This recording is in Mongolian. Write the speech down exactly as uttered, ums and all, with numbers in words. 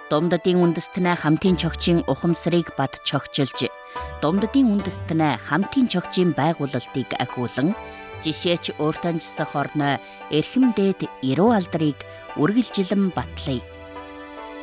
Думддын үндэстнээ хамтын чогчийн ухамсарыг бад чогчилж, Думддын үндэстнээ хамтын чогчийн байгуулалтыг ахиулан, жишээч өөртөө жисэх орноо эрхэм дээд эрүү алдрыг үргэлжилэн батлая.